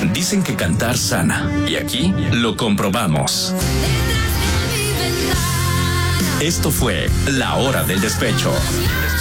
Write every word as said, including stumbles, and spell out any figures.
Dicen que cantar sana, y aquí lo comprobamos. Esto fue La Hora del Despecho.